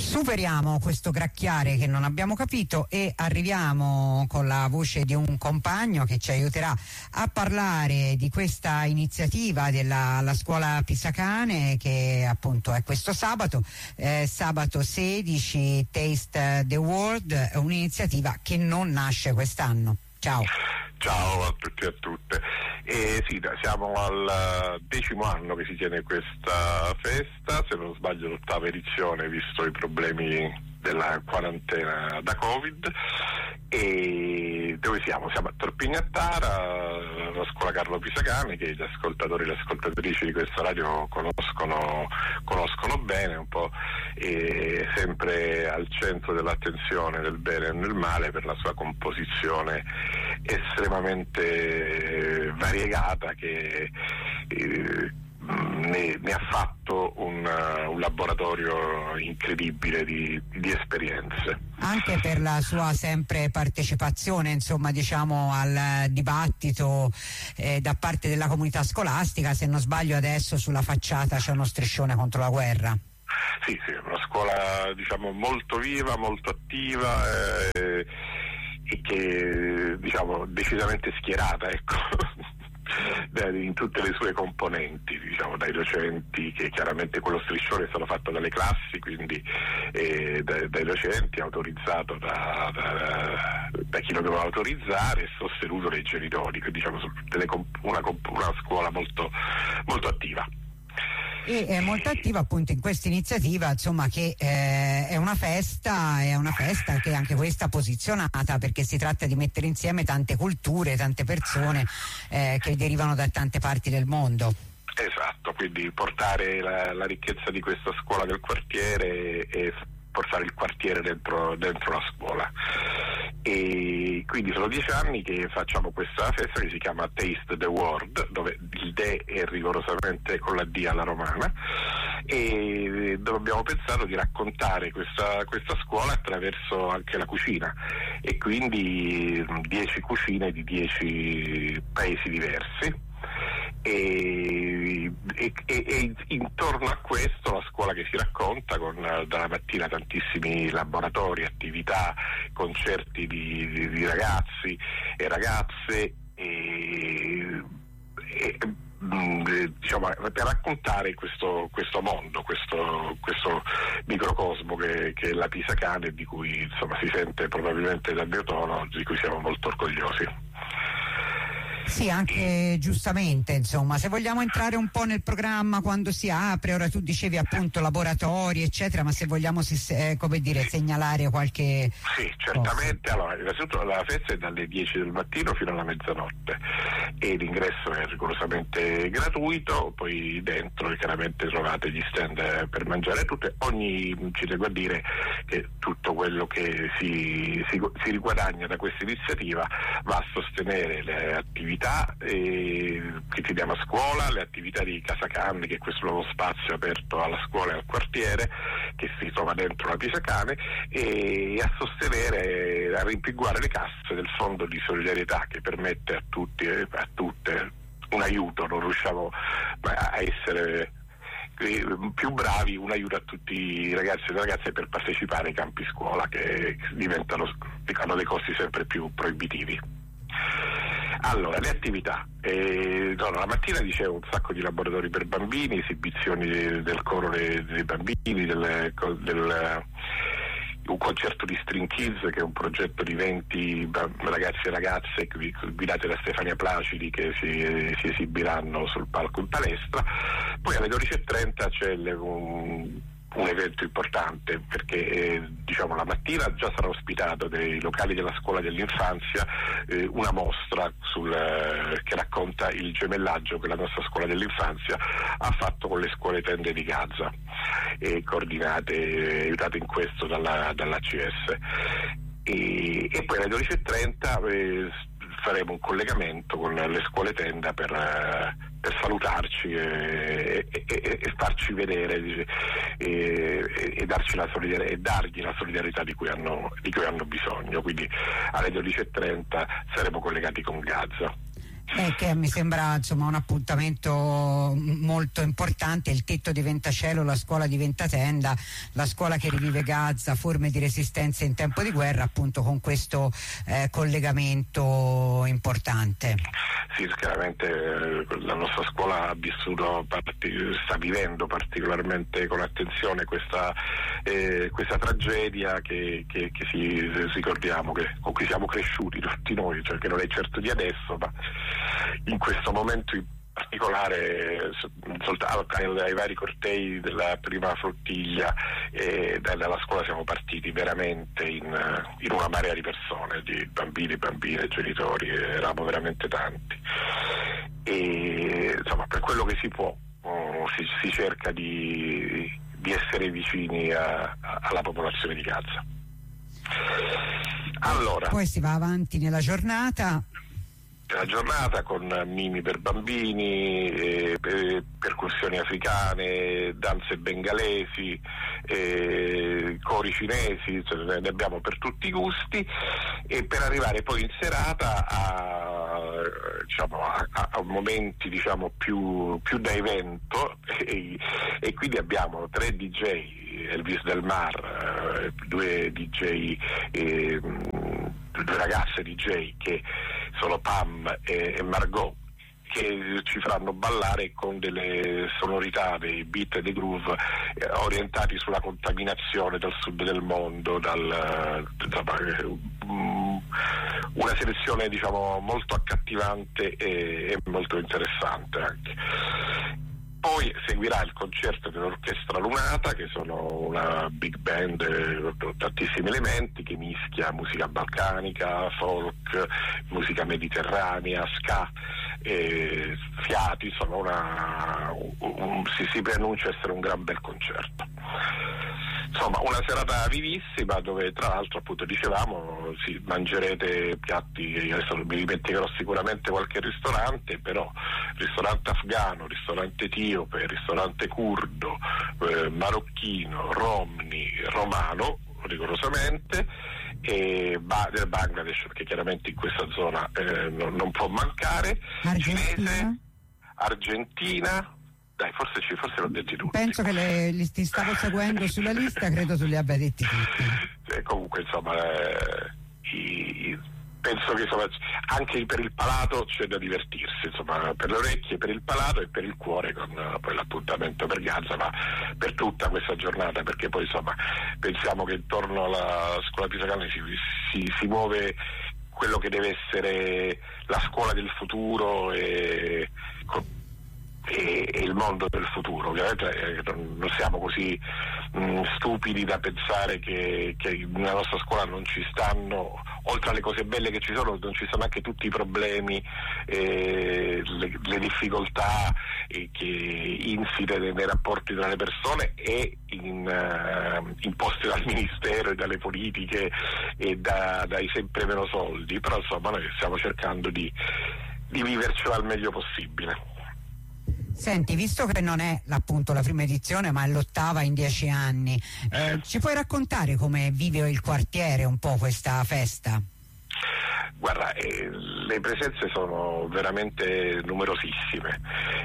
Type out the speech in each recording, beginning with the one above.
Superiamo questo gracchiare che non abbiamo capito e arriviamo con la voce di un compagno che ci aiuterà a parlare di questa iniziativa della scuola Pisacane, che appunto è questo sabato 16, Taste the World, un'iniziativa che non nasce quest'anno. Ciao. Ciao a tutti e a tutte. Sì, siamo al 10° anno che si tiene questa festa, se non sbaglio l'8ª edizione, visto i problemi della quarantena da Covid. E dove siamo? Siamo a Torpignattara, la scuola Carlo Pisacane, che gli ascoltatori e le ascoltatrici di questa radio conoscono bene un po', e sempre al centro dell'attenzione del bene e del male per la sua composizione estremamente variegata, che ne ha fatto un laboratorio incredibile di esperienze. Anche per la sua sempre partecipazione, insomma, diciamo, al dibattito da parte della comunità scolastica. Se non sbaglio adesso sulla facciata c'è uno striscione contro la guerra. Sì, una scuola, diciamo, molto viva, molto attiva, e che, diciamo, decisamente schierata, ecco. In tutte le sue componenti, diciamo, dai docenti, che chiaramente quello striscione è stato fatto dalle classi, quindi dai docenti, autorizzato da chi lo doveva autorizzare e sostenuto dai genitori, quindi, diciamo, una scuola molto, molto attiva. E è molto attiva appunto in questa iniziativa, insomma, che è una festa che è anche questa posizionata, perché si tratta di mettere insieme tante culture, tante persone che derivano da tante parti del mondo. Esatto, quindi portare la ricchezza di questa scuola del quartiere e portare il quartiere dentro la scuola. E quindi sono 10 anni che facciamo questa festa che si chiama Taste the World, dove il "de" è rigorosamente con la "d" alla romana, e dove abbiamo pensato di raccontare questa scuola attraverso anche la cucina, e quindi 10 cucine di 10 paesi diversi. E intorno a questo la scuola che si racconta, con dalla mattina tantissimi laboratori, attività, concerti di ragazzi e ragazze, diciamo, per raccontare questo mondo, questo microcosmo che è la Pisacane, di cui, insomma, si sente probabilmente dal mio tono, di cui siamo molto orgogliosi. Sì, anche giustamente, insomma. Se vogliamo entrare un po' nel programma, quando si apre, ora tu dicevi appunto laboratori eccetera, ma se vogliamo segnalare qualche... Sì, certamente. Allora, innanzitutto la festa è dalle 10 del mattino fino alla mezzanotte e l'ingresso è rigorosamente gratuito, poi dentro chiaramente trovate gli stand per mangiare tutto. Ci tengo a dire che tutto quello che si riguadagna da questa iniziativa va a sostenere le attività che teniamo a scuola, le attività di Casa Canne, che è questo nuovo spazio aperto alla scuola e al quartiere che si trova dentro la Pisacane, e a sostenere, a rimpinguare le casse del fondo di solidarietà, che permette a tutti e a tutte un aiuto. Non riusciamo a essere più bravi, un aiuto a tutti i ragazzi e le ragazze per partecipare ai campi scuola, che hanno dei costi sempre più proibitivi. Allora, le attività. La mattina, dicevo, un sacco di laboratori per bambini, esibizioni del coro dei bambini, un concerto di String Kids, che è un progetto di 20 ragazzi e ragazze guidate da Stefania Placidi, che si esibiranno sul palco in palestra. Poi alle 12:30 c'è un evento importante, perché diciamo la mattina già sarà ospitato dai locali della scuola dell'infanzia una mostra che racconta il gemellaggio che la nostra scuola dell'infanzia ha fatto con le scuole tende di Gaza, coordinate, aiutate in questo dall'ACS. E poi alle 12:30 faremo un collegamento con le scuole tenda per salutarci e farci vedere e darci la solidarietà, e dargli la solidarietà di cui hanno bisogno. Quindi alle 12:30 saremo collegati con Gaza. Che mi sembra insomma un appuntamento molto importante. Il tetto diventa cielo, la scuola diventa tenda, la scuola che rivive Gaza, forme di resistenza in tempo di guerra, appunto con questo collegamento importante. Sì, chiaramente la nostra scuola sta vivendo particolarmente con attenzione questa tragedia che ricordiamo, con cui siamo cresciuti tutti noi, cioè che non è certo di adesso, ma in questo momento in particolare soltanto ai vari cortei della prima flottiglia dalla scuola siamo partiti veramente in una marea di persone, di bambini, bambine, genitori, eravamo veramente tanti, e insomma per quello che si può si cerca di essere vicini alla popolazione di Gaza. Allora, poi si va avanti nella giornata con mimi per bambini, percussioni africane, danze bengalesi, cori cinesi, cioè ne abbiamo per tutti i gusti, e per arrivare poi in serata a momenti più da evento, e quindi abbiamo 3 DJ, Elvis Del Mar, 2 DJ, 2 ragazze DJ che sono Pam e Margot, che ci faranno ballare con delle sonorità, dei beat e dei groove orientati sulla contaminazione dal sud del mondo, una selezione molto accattivante e molto interessante anche. Poi seguirà il concerto dell'Orchestra Lunata, che sono una big band con tantissimi elementi, che mischia musica balcanica, folk, musica mediterranea, ska, fiati, insomma si preannuncia essere un gran bel concerto. Insomma, una serata vivissima, dove tra l'altro, appunto, dicevamo, mangerete piatti, adesso vi dimenticherò sicuramente qualche ristorante, però ristorante afgano, ristorante etiope, ristorante curdo, marocchino, romni, romano rigorosamente, e del Bangladesh, perché chiaramente in questa zona non può mancare, cinese, Argentina. Dai, forse l'ho detti tutti. Penso che ti stavo seguendo sulla lista, credo tu li abbia detti tutti. Comunque, insomma, penso che anche per il palato c'è da divertirsi, insomma, per le orecchie, per il palato e per il cuore, con poi l'appuntamento per Gaza, ma per tutta questa giornata, perché poi insomma pensiamo che intorno alla scuola Pisacane si muove quello che deve essere la scuola del futuro e il mondo del futuro. Ovviamente non siamo così stupidi da pensare che nella nostra scuola non ci stanno, oltre alle cose belle che ci sono, non ci sono anche tutti i problemi, le difficoltà che insite nei rapporti tra le persone e imposte dal ministero e dalle politiche e dai sempre meno soldi, però insomma noi stiamo cercando di vivercelo al meglio possibile. Senti, visto che non è appunto la prima edizione, ma è l'8ª in 10 anni, ci puoi raccontare come vive il quartiere un po' questa festa? Guarda, le presenze sono veramente numerosissime.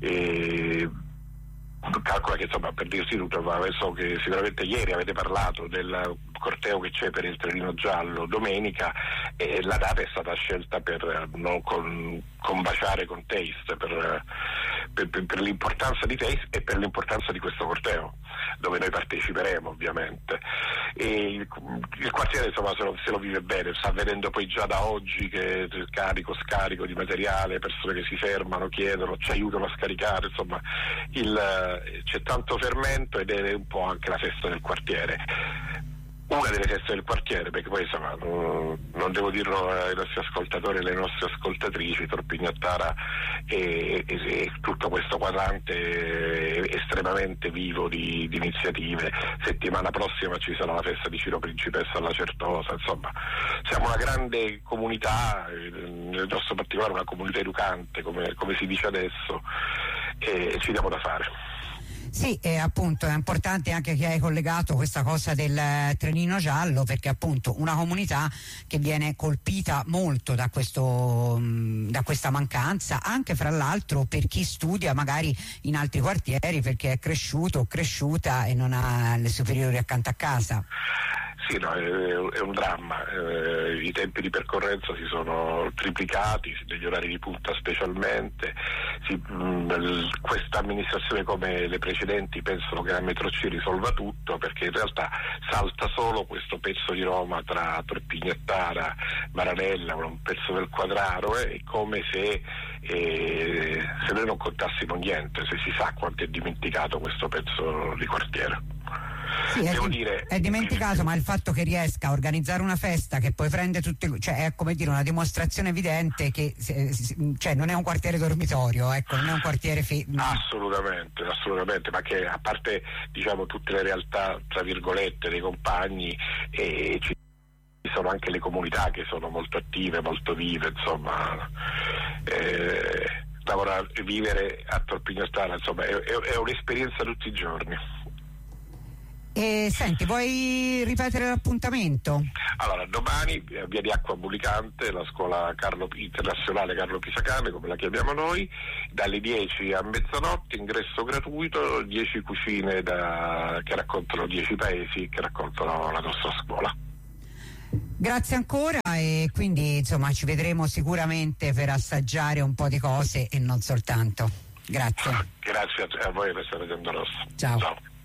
Calcola che, insomma, per dirti tutto, so che sicuramente ieri avete parlato del corteo che c'è per il trenino giallo domenica, e la data è stata scelta per non combaciare con Taste, per l'importanza di Taste e per l'importanza di questo corteo, dove noi parteciperemo ovviamente. E il quartiere, insomma, se lo vive bene, sta vedendo poi già da oggi che scarico di materiale, persone che si fermano, chiedono, ci aiutano a scaricare, insomma c'è tanto fermento, ed è un po' anche la festa del quartiere, una delle feste del quartiere, perché poi insomma non devo dirlo ai nostri ascoltatori e alle nostre ascoltatrici, Torpignattara e tutto questo quadrante estremamente vivo di iniziative. Settimana prossima ci sarà la festa di Ciro Principessa alla Certosa, insomma siamo una grande comunità, nel nostro particolare una comunità educante, come si dice adesso, e ci diamo da fare. Sì, appunto è importante anche che hai collegato questa cosa del trenino giallo, perché appunto una comunità che viene colpita molto da questa mancanza, anche fra l'altro per chi studia magari in altri quartieri perché è cresciuto o cresciuta e non ha le superiori accanto a casa. Sì, no, è un dramma, i tempi di percorrenza si sono triplicati, negli orari di punta specialmente, questa amministrazione come le precedenti pensano che la metro C risolva tutto, perché in realtà salta solo questo pezzo di Roma tra Torpignattara, Maranella, un pezzo del Quadraro, è come se noi non contassimo niente, se si sa quanto è dimenticato questo pezzo di quartiere. Sì, è dimenticato, ma il fatto che riesca a organizzare una festa che poi prende tutte, cioè è come dire una dimostrazione evidente che cioè non è un quartiere dormitorio, ecco, non è un quartiere assolutamente, ma che a parte diciamo tutte le realtà tra virgolette dei compagni, ci sono anche le comunità che sono molto attive, molto vive, insomma, lavorare, vivere a Torpignattara, insomma, è un'esperienza tutti i giorni. Senti, vuoi ripetere l'appuntamento? Allora, domani via di Acqua Bulicante, la scuola internazionale Carlo Pisacane, come la chiamiamo noi, dalle 10 a mezzanotte, ingresso gratuito, 10 cucine che raccontano 10 paesi che raccontano la nostra scuola. Grazie ancora, e quindi insomma ci vedremo sicuramente per assaggiare un po' di cose e non soltanto. Grazie. Grazie a voi per stare vedendo Rossa. Ciao. Ciao.